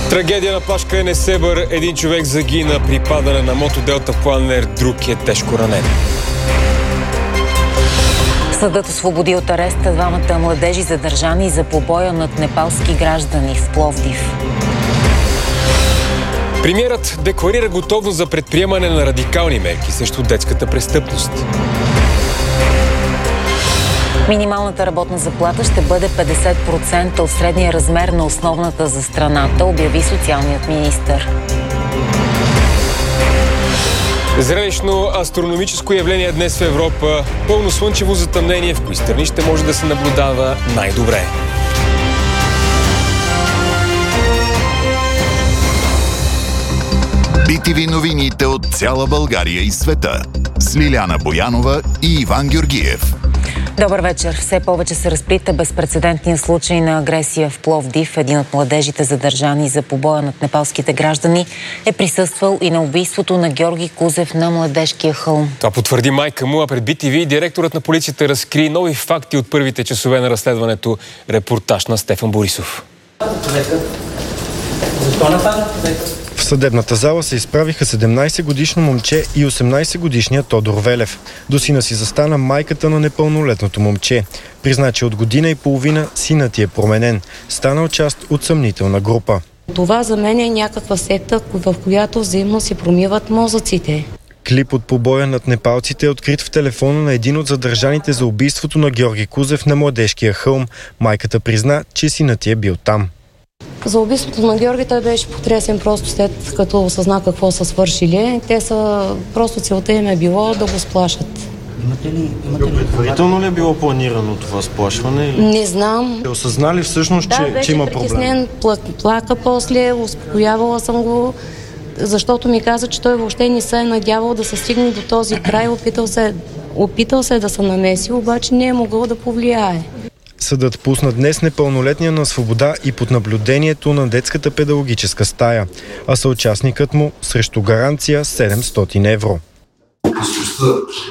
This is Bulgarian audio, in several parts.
Трагедия на плажка Несебър. Един човек загина при падане на мотоделтапланер, друг е тежко ранен. Съдът освободи от ареста двамата младежи, задържани за побоя над непалски граждани в Пловдив. Премиерът декларира готовност за предприемане на радикални мерки срещу детската престъпност. Минималната работна заплата ще бъде 50% от средния размер на основната за страната, обяви социалният министър. Зрелищно астрономическо явление днес в Европа. Пълно слънчево затъмнение, в кои страни ще може да се наблюдава най-добре. BTV новините от цяла България и света с Лиляна Боянова и Иван Георгиев. Добър вечер. Все повече се разплита безпрецедентния случай на агресия в Пловдив. Един от младежите, задържани за побоя над непалските граждани, е присъствал и на убийството на Георги Кузев на Младежкия хълм. Това потвърди майка му, а пред BTV директорът на полицията разкри нови факти от първите часове на разследването. Репортаж на Стефан Борисов. Защо напада? В съдебната зала се изправиха 17-годишно момче и 18-годишният Тодор Велев. До сина си застана майката на непълнолетното момче. Призна, че от година и половина синът ти е променен. Станал част от съмнителна група. Това за мен е някаква секта, в която взаимно си промиват мозъците. Клип от побоя над непалците е открит в телефона на един от задържаните за убийството на Георги Кузев на Младежкия хълм. Майката призна, че синът ти е бил там. За убийството на Георги той беше потресен просто след като осъзна какво са свършили. Те са, просто целта им е било да го сплашат. Имате ли Предварително ли е било планирано това сплашване? Или? Не знам. Осъзнали всъщност, че има проблем? Притеснен, плака после, успокоявала съм го, защото ми каза, че той въобще не се е надявал да се стигне до този край. Опитал се да се намеси, обаче не е могъл да повлияе. Съдът пусна днес непълнолетния на свобода и под наблюдението на детската педагогическа стая, а съучастникът му срещу гаранция 700 евро. Изкуста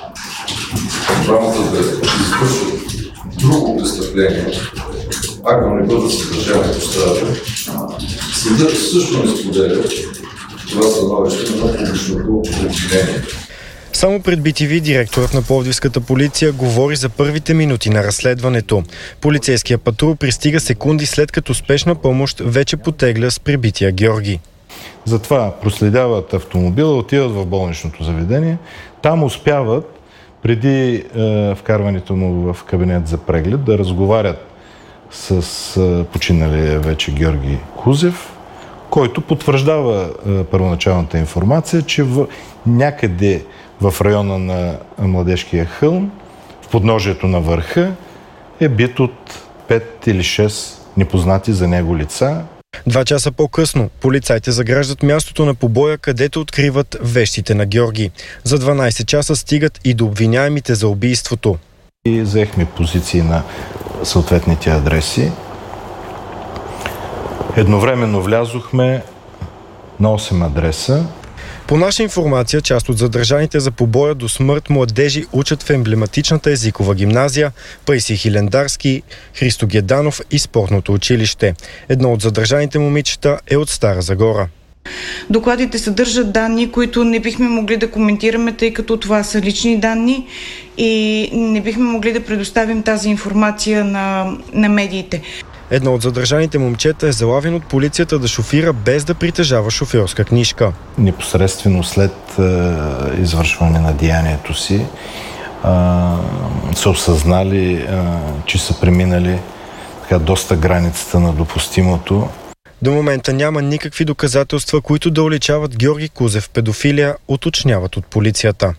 двамата да извършват друго престъпление, ако не бъдат съдържани по страдата, съдът също не споделя това становище на публичното обвинение. Само пред BTV директорът на Пловдивската полиция говори за първите минути на разследването. Полицейския патрул пристига секунди след като спешна помощ вече потегля с прибития Георги. Затова проследяват автомобила, отиват в болничното заведение. Там успяват, преди вкарването му в кабинет за преглед, да разговарят с починалия вече Георги Кузев, който потвърждава първоначалната информация, че някъде в района на Младежкия хълм, в подножието на върха, е бит от 5 или 6 непознати за него лица. 2 часа по-късно полицайите заграждат мястото на побоя, където откриват вещите на Георги. За 12 часа стигат и до обвиняемите за убийството. И заехме позиции на съответните адреси. Едновременно влязохме на 8 адреса. По наша информация, част от задържаните за побоя до смърт младежи учат в емблематичната езикова гимназия, Паисий Хилендарски, Христо Геданов и спортното училище. Едно от задържаните момичета е от Стара Загора. Докладите съдържат данни, които не бихме могли да коментираме, тъй като това са лични данни и не бихме могли да предоставим тази информация на медиите. Едно от задържаните момчета е залавен от полицията да шофира без да притежава шофьорска книжка. Непосредствено след извършване на деянието си са осъзнали, че са преминали доста границата на допустимото. До момента няма никакви доказателства, които да уличават Георги Кузев в педофилия, уточняват от полицията.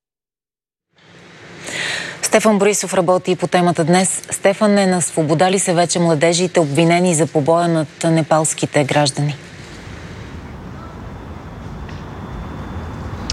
Стефан Борисов работи и по темата днес. Стефан, е на свобода ли са вече младежите, обвинени за побоя над непалските граждани?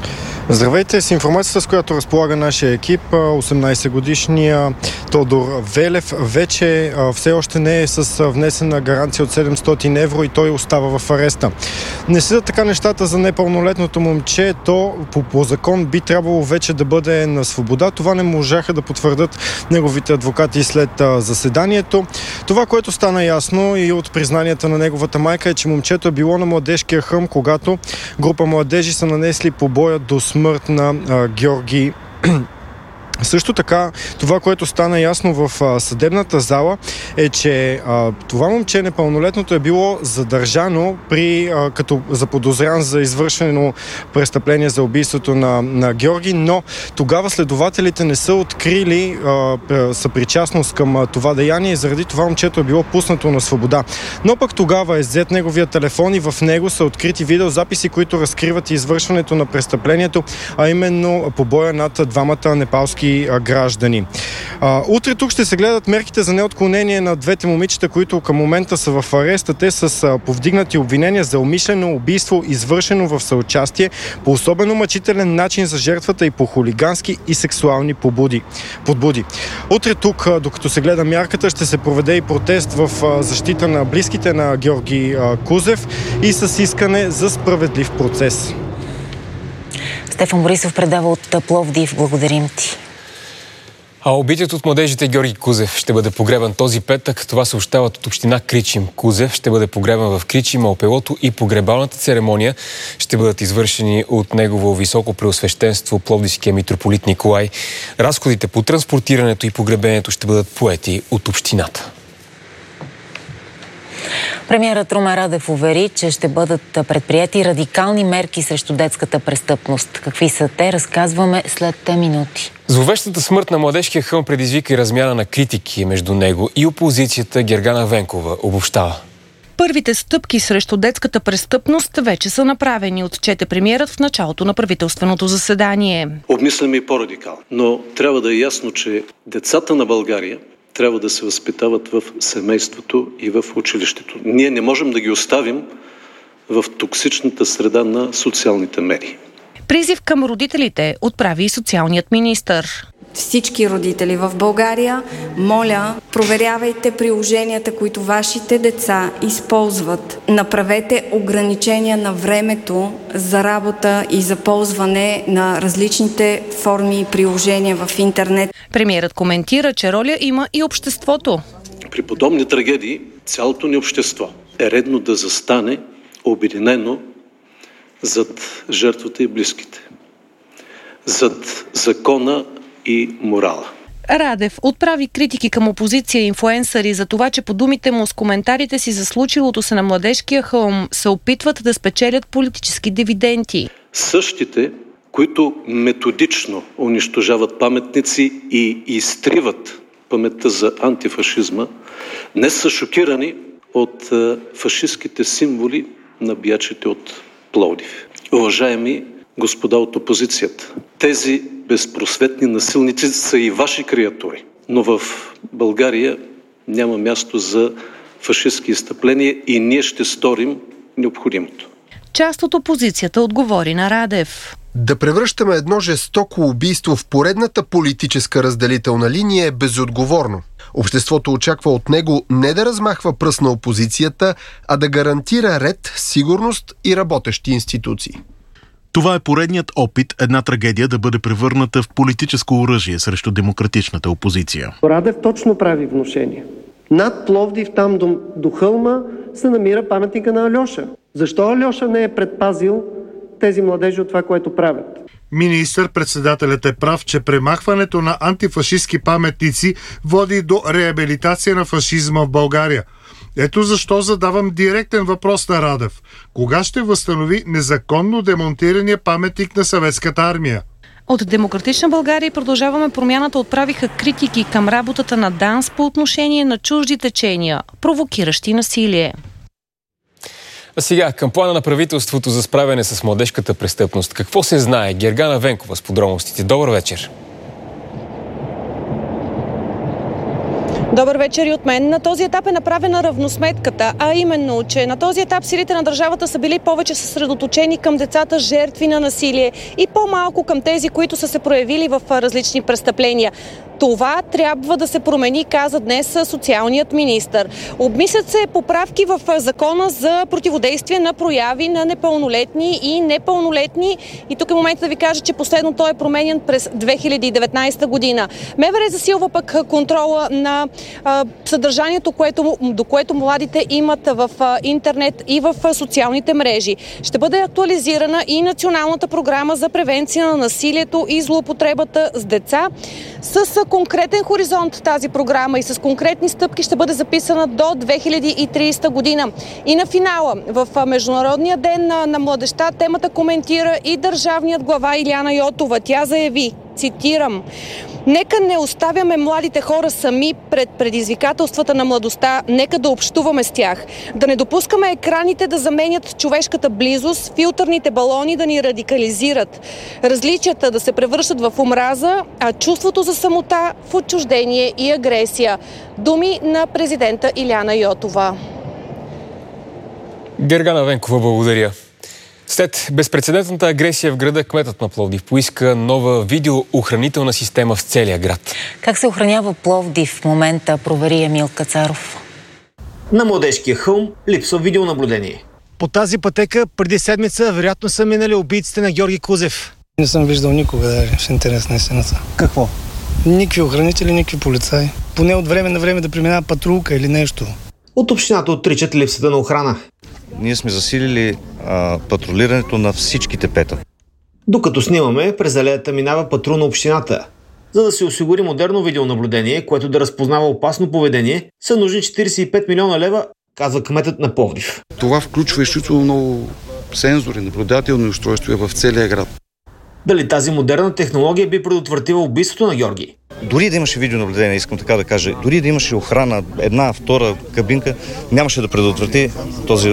Здравейте, с информацията, с която разполага нашия екип, 18-годишния Тодор Велев вече все още не е с внесена гаранция от 700 евро и той остава в ареста. Не седят така нещата за непълнолетното момче, то по закон би трябвало вече да бъде на свобода. Това не можаха да потвърдят неговите адвокати след заседанието. Това, което стана ясно и от признанията на неговата майка, е, че момчето е било на младежкия хълм, когато група младежи са нанесли побоя до смърт на Георги. Също така, това, което стана ясно в съдебната зала, е, че това момче непълнолетното е било задържано като заподозрян за извършено престъпление за убийството на Георги, но тогава следователите не са открили съпричастност към това деяние и заради това момчето е било пуснато на свобода. Но пък тогава е взет неговия телефон и в него са открити видеозаписи, които разкриват извършването на престъплението, а именно побоя над двамата непалски граждани. Утре тук ще се гледат мерките за неотклонение на двете момичета, които към момента са в ареста. Те са повдигнати обвинения за умишлено убийство, извършено в съучастие по особено мъчителен начин за жертвата и по хулигански и сексуални подбуди. Утре тук, докато се гледа мярката, ще се проведе и протест в защита на близките на Георги Кузев и с искане за справедлив процес. Стефан Борисов предава от Пловдив. Благодарим ти. А убитият от младежите Георги Кузев ще бъде погребан този петък. Това съобщават от община Кричим. Кузев ще бъде погребан в Кричим, а опелото и погребалната церемония ще бъдат извършени от негово високо преосвещенство Пловдивския митрополит Николай. Разходите по транспортирането и погребението ще бъдат поети от общината. Премиерът Румен Радев увери, че ще бъдат предприети радикални мерки срещу детската престъпност. Какви са те, разказваме след минути. Зловещата смърт на младежкия хълм предизвика и размяна на критики между него и опозицията. Гергана Венкова обобщава. Първите стъпки срещу детската престъпност вече са направени, отчете премиерът в началото на правителственото заседание. Обмисляме и по-радикално, но трябва да е ясно, че децата на България трябва да се възпитават в семейството и в училището. Ние не можем да ги оставим в токсичната среда на социалните медии. Призив към родителите отправи и социалният министър. Всички родители в България, моля, проверявайте приложенията, които вашите деца използват. Направете ограничения на времето за работа и за ползване на различните форми и приложения в интернет. Премиерът коментира, че роля има и обществото. При подобни трагедии цялото ни общество е редно да застане обединено зад жертвата и близките, зад закона и морала. Радев отправи критики към опозиция и инфлуенсъри за това, че по думите му с коментарите си за случилото се на младежкия хълм се опитват да спечелят политически дивиденти. Същите, които методично унищожават паметници и изтриват паметта за антифашизма, днес са шокирани от фашистските символи на биячите от Пловдив. Уважаеми господа от опозицията, тези безпросветни насилници са и ваши креатури, но в България няма място за фашистски изстъпления и ние ще сторим необходимото. Част от опозицията отговори на Радев. Да превръщаме едно жестоко убийство в поредната политическа разделителна линия е безотговорно. Обществото очаква от него не да размахва пръст на опозицията, а да гарантира ред, сигурност и работещи институции. Това е поредният опит една трагедия да бъде превърната в политическо оръжие срещу демократичната опозиция. Радев точно прави внушение. Над Пловдив, там до хълма, се намира паметника на Алеша. Защо Алеша не е предпазил тези младежи от това, което правят? Министър-председателят е прав, че премахването на антифашистски паметници води до реабилитация на фашизма в България. Ето защо задавам директен въпрос на Радев. Кога ще възстанови незаконно демонтирания паметник на Съветската армия? От Демократична България Продължаваме промяната отправиха критики към работата на ДАНС по отношение на чужди течения, провокиращи насилие. А сега към плана на правителството за справяне с младежката престъпност. Какво се знае? Гергана Венкова с подробностите. Добър вечер. Добър вечер и от мен. На този етап е направена равносметката, а именно, че на този етап силите на държавата са били повече съсредоточени към децата жертви на насилие и по-малко към тези, които са се проявили в различни престъпления. Това трябва да се промени, каза днес социалният министър. Обмислят се поправки в закона за противодействие на прояви на непълнолетни и непълнолетни. И тук е момент да ви кажа, че последното е променен през 2019 година. МВР засилва пък контрола на съдържанието, до което младите имат в интернет и в социалните мрежи. Ще бъде актуализирана и националната програма за превенция на насилието и злоупотребата с деца. С конкретен хоризонт тази програма и с конкретни стъпки ще бъде записана до 2030 година. И на финала, в Международния ден на младежта, темата коментира и държавният глава Илияна Йотова. Тя заяви, цитирам: "Нека не оставяме младите хора сами пред предизвикателствата на младостта, нека да общуваме с тях. Да не допускаме екраните да заменят човешката близост, филтърните балони да ни радикализират, различията да се превръщат в омраза, а чувството за самота в отчуждение и агресия." Думи на президента Илияна Йотова. Гергана Венкова, благодаря. След безпрецедентната агресия в града, кметът на Пловдив поиска нова видеоохранителна система в целия град. Как се охранява Пловдив в момента, провери Емил Кацаров. На Младежкия хълм липсва видеонаблюдение. По тази пътека преди седмица вероятно са минали убийците на Георги Кузев. Не съм виждал никога, даже в интерес на истината. Какво? Никакви охранители, никакви полицаи. Поне от време на време да преминава патрулка или нещо. От общината отричат липсата на охрана. Ние сме засилили патрулирането на всичките пета. Докато снимаме, през алеята минава патрул на общината. За да се осигури модерно видеонаблюдение, което да разпознава опасно поведение, са нужни 45 милиона лева, казва кметът на Пловдив. Това включва изключително много сензори, наблюдателни устройства в целия град. Дали тази модерна технология би предотвратила убийството на Георги? Дори да имаше видеонаблюдение, искам така да кажа, дори да имаше охрана, една, втора кабинка, нямаше да предотврати този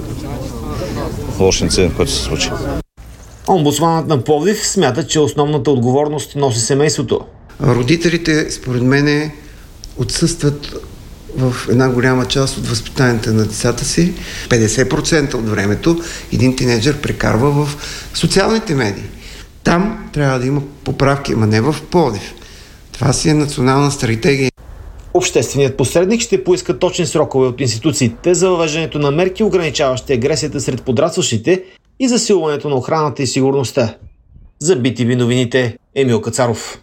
лош инцидент, който се случи. Омбудсманът на Пловдив смята, че основната отговорност носи семейството. Родителите, според мен, отсъстват в една голяма част от възпитанието на децата си. 50% от времето един тинейджър прекарва в социалните медии. Там трябва да има поправки, ама не в Пловдив. Това си е национална стратегия. Общественият посредник ще поиска точни срокове от институциите за въвеждането на мерки, ограничаващи агресията сред подрастващите и засилването на охраната и сигурността. За BTV новините, Емил Кацаров.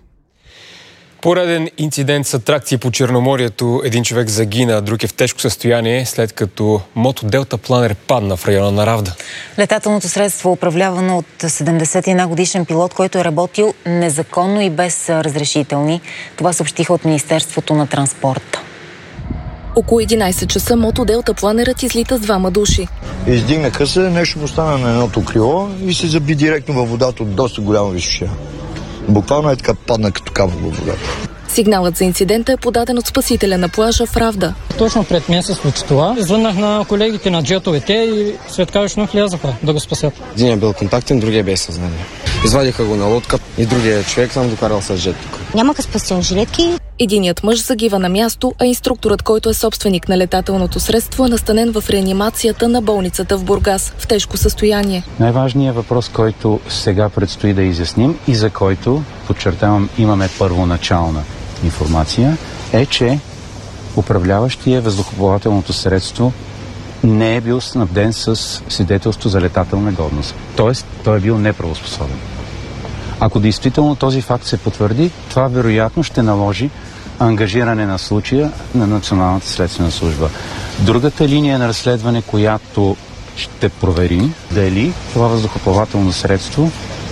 Пореден инцидент с атракции по Черноморието. Един човек загина, друг е в тежко състояние, след като мото Делта планер падна в района на Равда. Летателното средство, управлявано от 71 годишен пилот, който е работил незаконно и без разрешителни. Това съобщиха от Министерството на транспорта. Около 11 часа мото Делта планерът излита с 2 души. Издигнаха се, нещо остана на едното крило и се заби директно във водата от доста голяма височина. Буквално е така падна като капа във водата. Сигналът за инцидента е подаден от спасителя на плажа в Равда. Точно пред мен се случи това. Звъннах на колегите на джетовете и светкавично влязаха да го спасят. Един е бил контактен, другия без съзнание. Извадиха го на лодка и другия човек съм докарал с джет тук. Нямаха спасителни жилетки. Единият мъж загива на място, а инструкторът, който е собственик на летателното средство, е настанен в реанимацията на болницата в Бургас в тежко състояние. Най-важният въпрос, който сега предстои да изясним и за който, подчертавам, имаме първоначална информация, е, че управляващия въздухоплавателното средство не е бил снабден с свидетелство за летателна годност. Тоест, той е бил неправоспособен. Ако действително този факт се потвърди, това вероятно ще наложи ангажиране на случая на Националната следствена служба. Другата линия на разследване, която ще проверим, дали това въздухоплавателно средство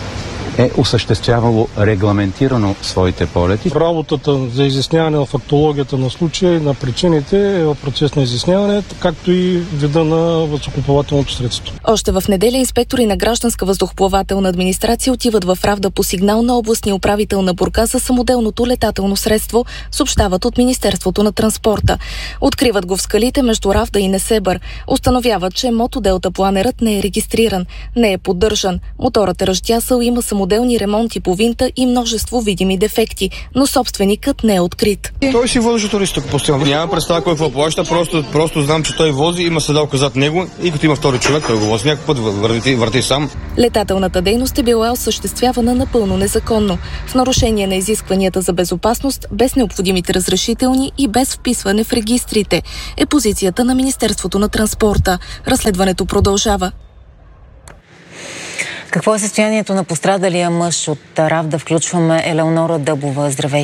е осъществявало регламентирано своите полети. Работата за изясняване на фактологията на случая и на причините е в процес на изясняване, както и вида на въздухоплавателното средство. Още в неделя инспектори на Гражданска въздухоплавателна администрация отиват в Равда по сигнал на областния управител на Бургас за самоделното летателно средство, съобщават от Министерството на транспорта. Откриват го в скалите между Равда и Несебър. Установяват, че мото Делта планерът не е регистриран, не е поддържан. Моторът е ръждясал и има самоделно самоделни ремонти по винта и множество видими дефекти, но собственикът не е открит. Той си вози туристък постоянно. Нямам представа какво плаща, просто знам, че той вози, има седалка зад него и като има втори човек, той го вози някакъв път, върти сам. Летателната дейност е била осъществявана напълно незаконно, в нарушение на изискванията за безопасност, без необходимите разрешителни и без вписване в регистрите, е позицията на Министерството на транспорта. Разследването продължава. Какво е състоянието на пострадалия мъж от Равда? Включваме Елеонора Дъбова. Здравей!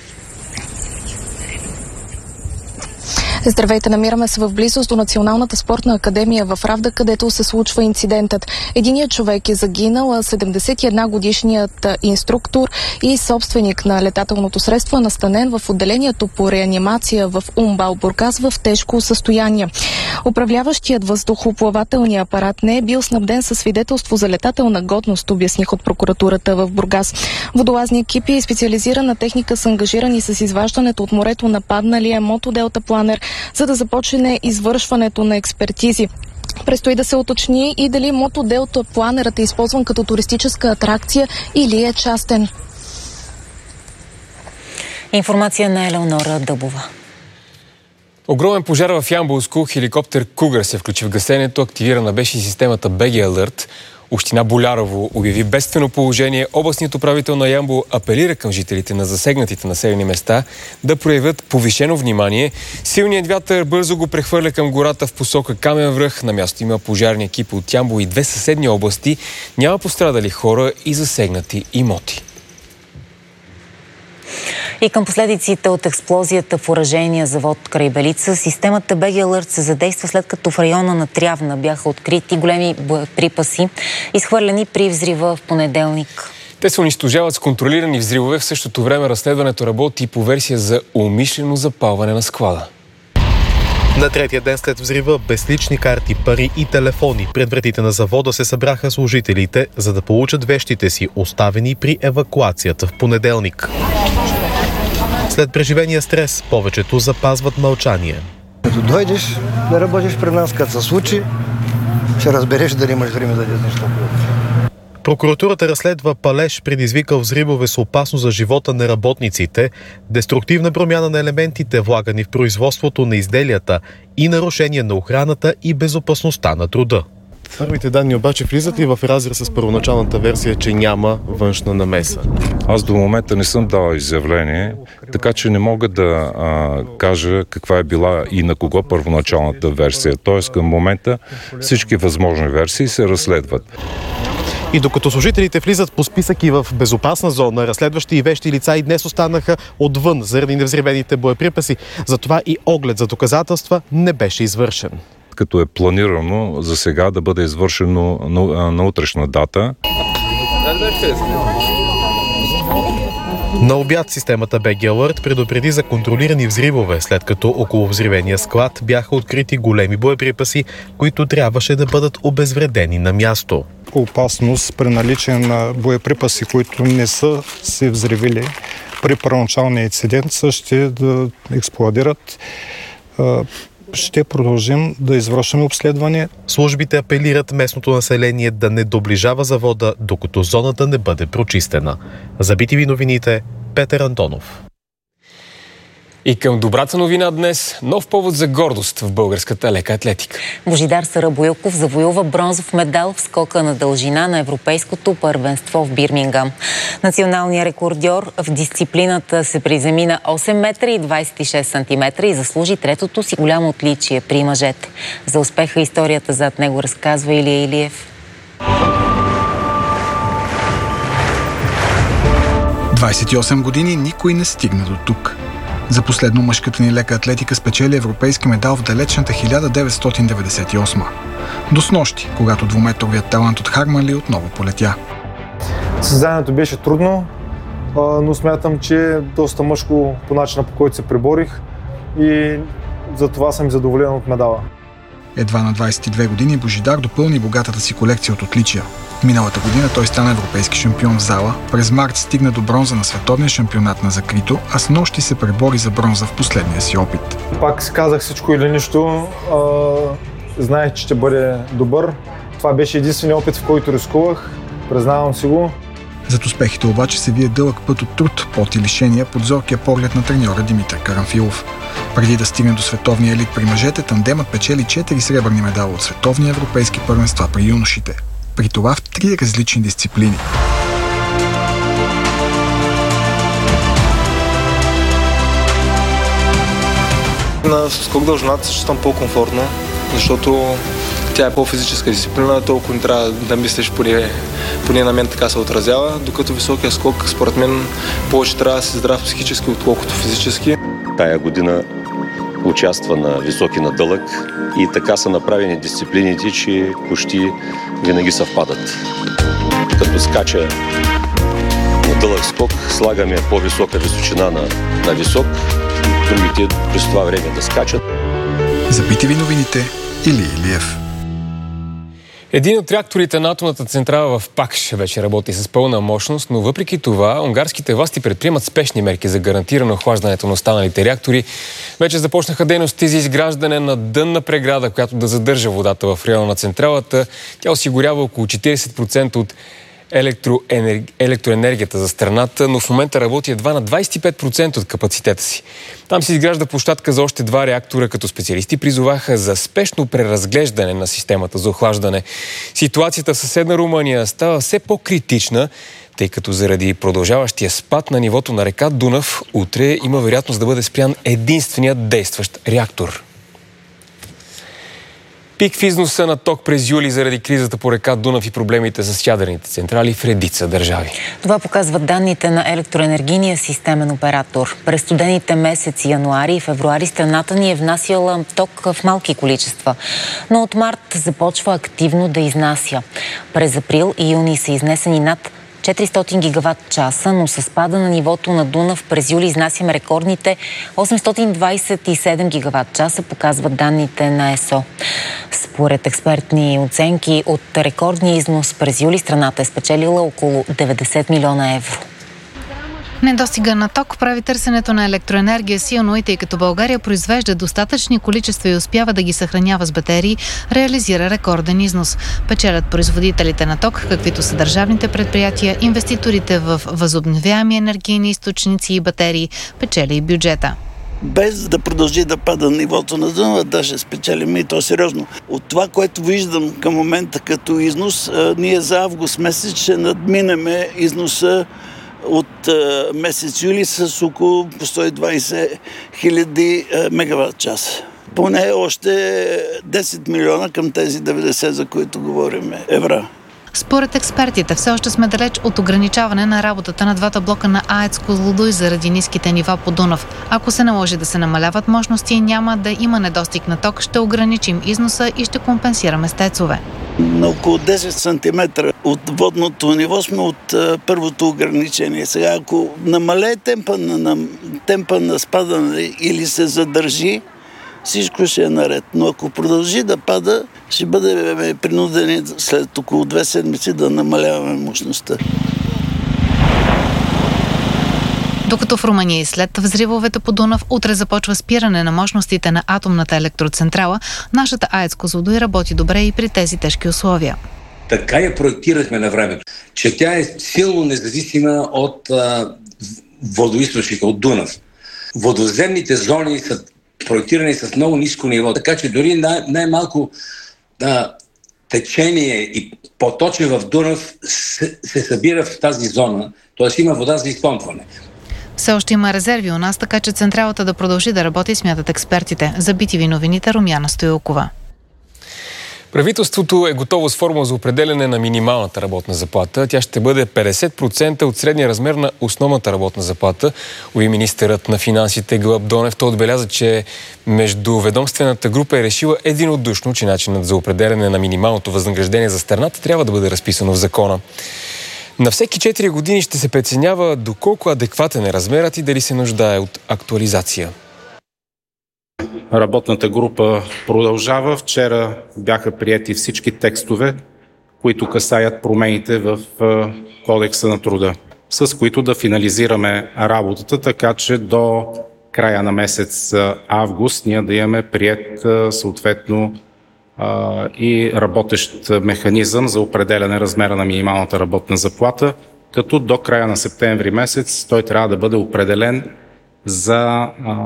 Здравейте, намираме се в близост до Националната спортна академия в Равда, където се случва инцидентът. Единият човек е загинал, 71-годишният инструктор и собственик на летателното средство е настанен в отделението по реанимация в УМБАЛ Бургас в тежко състояние. Управляващият въздухоплавателния апарат не е бил снабден със свидетелство за летателна годност, обясних от прокуратурата в Бургас. Водолазни екипи и специализирана техника са ангажирани с изваждането от морето на падналия мотоделтапланер, за да започне извършването на експертизи. Предстои да се уточни и дали мотоделтапланерът е използван като туристическа атракция или е частен. Информация на Елеонора Дъбова. Огромен пожар в Ямболско. Хеликоптер Кугър се включи в гасенето. Активирана беше и системата BG Alert. Община Болярово обяви бедствено положение. Областният управител на Ямбол апелира към жителите на засегнатите населени места да проявят повишено внимание. Силният вятър бързо го прехвърля към гората в посока Камен връх. На място има пожарни екипи от Ямбол и 2 съседни области. Няма пострадали хора и засегнати имоти. И към последиците от експлозията в оръжейния завод край Белица, системата BG Alert се задейства след като в района на Трявна бяха открити големи боеприпаси, изхвърлени при взрива в понеделник. Те се унищожават с контролирани взривове. В същото време разследването работи по версия за умишлено запалване на склада. На третия ден след взрива, без лични карти, пари и телефони, пред вратите на завода се събраха служителите, за да получат вещите си, оставени при евакуацията в понеделник. След преживения стрес, повечето запазват мълчание. Като дойдеш да работиш при нас, като се случи, ще разбереш дали имаш време да дадеш нещо. Прокуратурата разследва палеж, предизвикал взривове с опасност за живота на работниците, деструктивна промяна на елементите, влагани в производството на изделията и нарушение на охраната и безопасността на труда. Първите данни обаче влизат и в разрез с първоначалната версия, че няма външна намеса. Аз до момента не съм дал изявление, така че не мога да кажа каква е била и на кого първоначалната версия. Тоест към момента всички възможни версии се разследват. И докато служителите влизат по списък и в безопасна зона, разследващи и вещи лица и днес останаха отвън заради невзривените боеприпаси. Затова и оглед за доказателства не беше извършен. Като е планирано за сега да бъде извършено на утрешна дата. На обяд системата BG Alert предупреди за контролирани взривове, след като около взривения склад бяха открити големи боеприпаси, които трябваше да бъдат обезвредени на място. Опасност при наличие на боеприпаси, които не са се взривили при първоначалния инцидент, ще да експлодират. Ще продължим да извършваме обследване. Службите апелират местното население да не доближава завода, докато зоната не бъде прочистена. За BTV новините, Петър Антонов. И към добрата новина днес, нов повод за гордост в българската лека атлетика. Божидар Сарабоилков завоюва бронзов медал в скока на дължина на Европейското първенство в Бирмингам. Националният рекордьор в дисциплината се приземи на 8 метра и 26 сантиметра и заслужи третото си голямо отличие при мъжете. За успеха историята зад него разказва Илия Илиев. 28 години никой не стигна до тук. За последно мъжката ни лека атлетика спечели европейски медал в далечната 1998. До снощи, когато двуметровият талант от Харманли отново полетя. Състезанието беше трудно, но смятам, че е доста мъжко по начина, по който се преборих и за това съм задоволен от медала. Едва на 22 години Божидар допълни богатата си колекция от отличия. Миналата година той стана европейски шампион в зала, през март стигна до бронза на световния шампионат на закрито, а с нощи се пребори за бронза в последния си опит. Пак си казах всичко или нищо, знаех, че ще бъде добър. Това беше единственият опит, в който рискувах, признавам си го. Зад успехите обаче се вие дълъг път от труд, пот и лишения под зоркия поглед на треньора Димитър Карамфилов. Преди да стигне до световния елит при мъжете, тандемът печели 4 сребърни медала от световни европейски първенства при юношите. При това в 3 различни дисциплини. На скок дължината се чувствам по-комфортно, защото тя е по-физическа дисциплина, толкова не трябва да мислиш, поне на мен така се отразява, докато високия скок, според мен, повече трябва да си здрав психически, отколкото физически. Тая година участва на високи на дълъг и така са направени дисциплините, че почти винаги съвпадат. Като скача на дълъг скок, слагаме по-висока височина на висок, другите през това време да скачат. За BTV новините Илия Илиев. Един от реакторите на атомната централа в Пакш вече работи с пълна мощност, но въпреки това унгарските власти предприемат спешни мерки за гарантирано охлаждането на останалите реактори. Вече започнаха дейности за изграждане на дънна преграда, която да задържа водата в района на централата. Тя осигурява около 40% от електроенергията за страната, но в момента работи едва на 25% от капацитета си. Там се изгражда площадка за още 2 реактора, като специалисти призоваха за спешно преразглеждане на системата за охлаждане. Ситуацията в съседна Румъния става все по-критична, тъй като заради продължаващия спад на нивото на река Дунав, утре има вероятност да бъде спрян единственият действащ реактор. Пик в износа на ток през юли заради кризата по река Дунав и проблемите с ядрените централи в редица държави. Това показват данните на електроенергийния системен оператор. През студените месеци януари и февруари страната ни е внасяла ток в малки количества, но от март започва активно да изнася. През април и юни са изнесени над 400 гигаватт часа, но с спада на нивото на Дунав през юли изнасяме рекордните 827 гигаватт часа, показват данните на ЕСО. Според експертни оценки от рекордния износ през юли страната е спечелила около 90 милиона евро. Недостига на ток прави търсенето на електроенергия силно и тъй като България произвежда достатъчни количества и успява да ги съхранява с батерии, реализира рекорден износ. Печелят производителите на ток, каквито са държавните предприятия, инвеститорите в възобновяеми енергийни източници и батерии, печели и бюджета. Без да продължи да пада нивото на Дунава, даже спечелим и то сериозно. От това, което виждам към момента като износ, ние за август месец ще надминеме износа от месец юли с около 120 хиляди мегаватт часа. Поне още 10 милиона към тези 90, за които говорим, евро. Според експертите, все още сме далеч от ограничаване на работата на двата блока на АЕЦ Козлодуй заради ниските нива по Дунав. Ако се наложи да се намаляват мощности и няма да има недостиг на ток, ще ограничим износа и ще компенсираме с ТЕЦ-ове. На около 10 см от водното ниво сме от първото ограничение. Сега, ако намалее темпа на спадане или се задържи, всичко ще е наред. Но ако продължи да пада, ще бъдем принудени след около 2 седмици да намаляваме мощността. Докато в Румъния и след взривовете по Дунав утре започва спиране на мощностите на атомната електроцентрала, нашата АЕЦ Козлодуй работи добре и при тези тежки условия. Така я проектирахме на времето, че тя е силно независима от водоизточника, от Дунав. Водоземните зони са проектирани с много ниско ниво, така че дори най-малко течение и поточе в Дунав се събира в тази зона, т.е. има вода за изпомпване. Все още има резерви у нас, така че централата да продължи да работи, смятат експертите. За BTV новините Румяна Стоилкова. Правителството е готово с формула за определяне на минималната работна заплата. Тя ще бъде 50% от средния размер на основната работна заплата. Уви министърът на финансите Гълъб Донев. Той отбеляза, че междуведомствената група е решила единодушно, че начинът за определяне на минималното възнаграждение за страната трябва да бъде разписано в закона. На всеки 4 години ще се преценява доколко адекватен е размерът и дали се нуждае от актуализация. Работната група продължава. Вчера бяха приети всички текстове, които касаят промените в Кодекса на труда, с които да финализираме работата, така че до края на месец август ние да имаме приет съответно и работещ механизъм за определяне размера на минималната работна заплата. като до края на септември месец той трябва да бъде определен за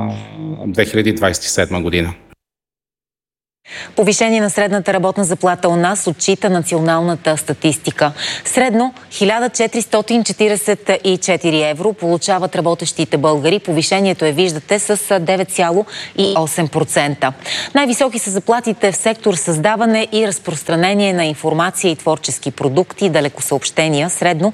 2027 година. Повишение на средната работна заплата у нас отчита националната статистика. Средно 1444 евро получават работещите българи. Повишението виждате с 9,8%. Най-високи са заплатите в сектор създаване и разпространение на информация и творчески продукти, далекосъобщения, средно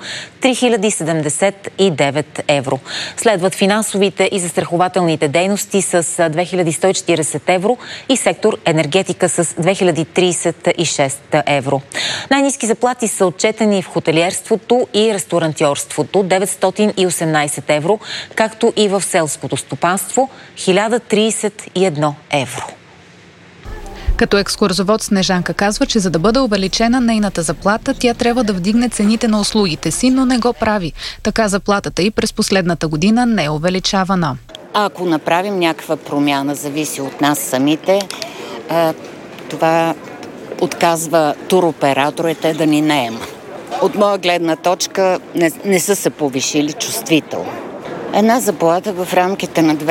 3079 евро. Следват финансовите и застрахователните дейности с 2140 евро и сектор енергетика с 2036 евро. Най-ниски заплати са отчетени в хотелиерството и ресторантьорството 918 евро, както и в селското стопанство 1031 евро. Като екскурзовод Снежанка казва, че за да бъде увеличена нейната заплата, тя трябва да вдигне цените на услугите си, но не го прави. Така заплатата и през последната година не е увеличавана. Ако направим някаква промяна, зависи от нас самите, това отказва туроператорите да ни наема. От моя гледна точка не са се повишили чувствително. Една заплата в рамките на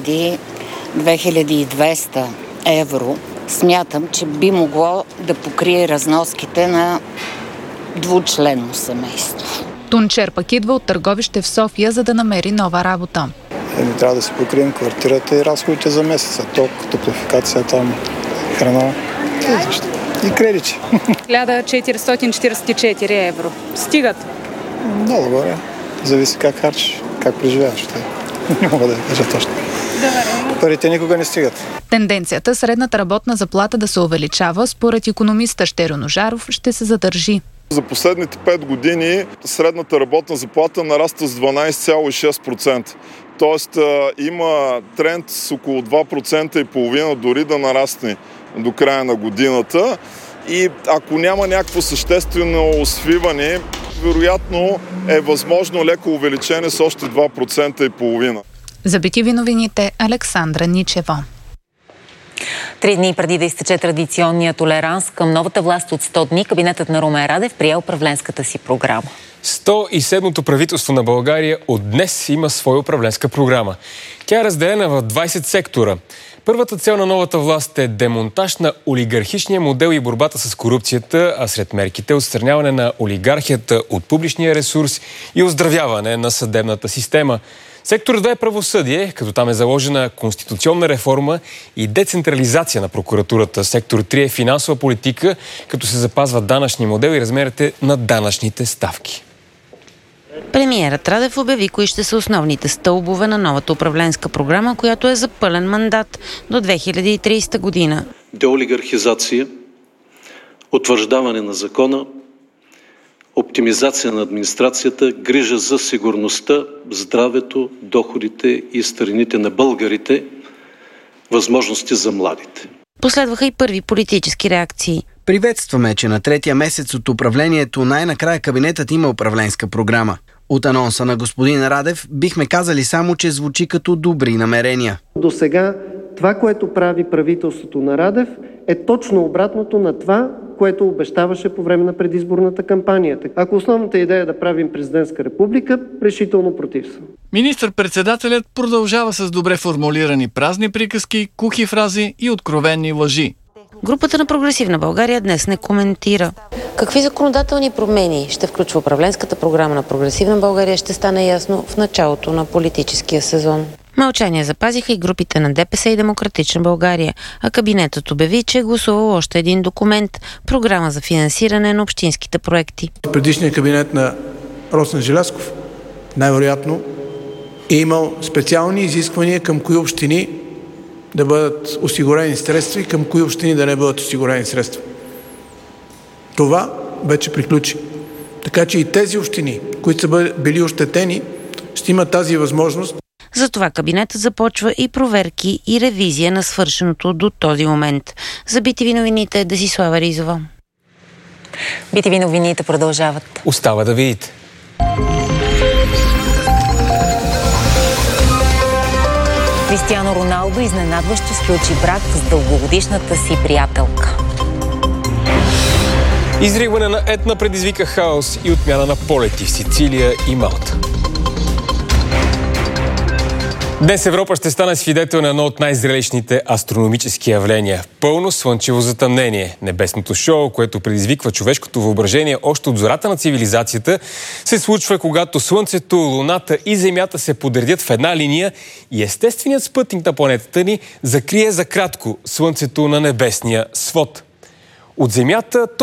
2200 евро смятам, че би могло да покрие разноските на двучленно семейство. Тунчер пък идва от Търговище в София, за да намери нова работа. Трябва да си покрием квартирата и разходите за месеца. Ток, топлификация, там, храна и кредити. 1444 евро. Стигат? Много горе. Зависи как харчиш, как преживяваш. Не мога да кажа точно. Парите никога не стигат. Тенденцията средната работна заплата да се увеличава, според икономиста Щерьо Ножаров, ще се задържи. За последните 5 години средната работна заплата нараста с 12,6%. Тоест има тренд с около 2,5% дори да нарасне до края на годината. И ако няма някакво съществено свиване, вероятно е възможно леко увеличение с още 2,5%. За BTV новините Александра Ничева. 3 дни преди да изтече традиционния толеранс към новата власт от 100 дни, кабинетът на Румен Радев прие управленската си програма. 107-то правителство на България от днес има своя управленска програма. Тя е разделена в 20 сектора. Първата цел на новата власт е демонтаж на олигархичния модел и борбата с корупцията, а сред мерките отстраняване на олигархията от публичния ресурс и оздравяване на съдебната система. Сектор 2 е правосъдие, като там е заложена конституционна реформа и децентрализация на прокуратурата. Сектор 3 е финансова политика, като се запазва данъчни модел и размерите на данъчните ставки. Премиерът Радев обяви кои ще са основните стълбове на новата управленска програма, която е за пълен мандат до 2030 година. Деолигархизация, утвърждаване на закона, оптимизация на администрацията, грижа за сигурността, здравето, доходите и старините на българите, възможности за младите. Последваха и първи политически реакции. Приветстваме, че на третия месец от управлението най-накрая кабинетът има управленска програма. От анонса на господин Радев бихме казали само, че звучи като добри намерения. До сега това, което прави правителството на Радев, е точно обратното на това, което обещаваше по време на предизборната кампания. Ако основната идея е да правим президентска република, решително против съм. Министър-председателят продължава с добре формулирани празни приказки, кухи фрази и откровенни лъжи. Групата на Прогресивна България днес не коментира. Какви законодателни промени ще включва управленската програма на Прогресивна България, ще стане ясно в началото на политическия сезон. Мълчание запазиха и групите на ДПС и Демократична България, а кабинетът обяви, че е гласувал още един документ – програма за финансиране на общинските проекти. Предишният кабинет на Росен Желязков най-вероятно е имал специални изисквания към кои общини да бъдат осигурени средства и към кои общини да не бъдат осигурени средства. Това вече приключи. Така че и тези общини, които са били ощетени, ще имат тази възможност. Затова кабинетът започва и проверки и ревизия на свършеното до този момент. За BTV новините Десислава Ризова. BTV новините продължават. Остава да видите. Кристиано Роналдо изненадващо сключи брак с дългогодишната си приятелка. Изригване на Етна предизвика хаос и отмяна на полети в Сицилия и Малта. Днес Европа ще стане свидетел на едно от най-зрелищните астрономически явления – пълно слънчево затъмнение. Небесното шоу, което предизвиква човешкото въображение още от зората на цивилизацията, се случва, когато Слънцето, Луната и Земята се подредят в една линия и естественият спътник на планетата ни закрие за кратко Слънцето на небесния свод. От Земята